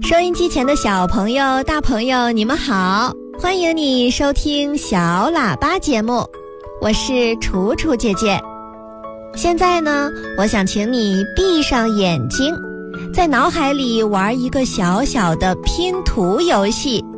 收音机前的小朋友、大朋友，你们好，欢迎你收听小喇叭节目，我是楚楚姐姐。现在呢，我想请你闭上眼睛，在脑海里玩一个小小的拼图游戏。